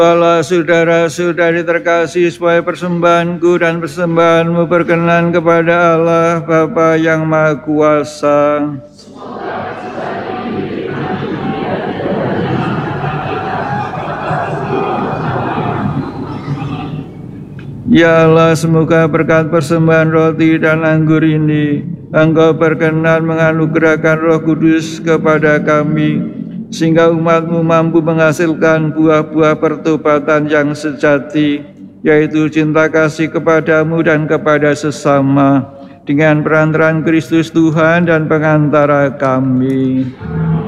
Allah saudara-saudari terkasih, supaya persembahanku dan persembahanmu berkenan kepada Allah Bapa yang Maha Kuasa. Ya Allah, semoga berkat persembahan roti dan anggur ini, Engkau berkenan menganugerahkan Roh Kudus kepada kami, sehingga umat-Mu mampu menghasilkan buah-buah pertobatan yang sejati, yaitu cinta kasih kepadamu dan kepada sesama, dengan perantaraan Kristus Tuhan dan pengantara kami.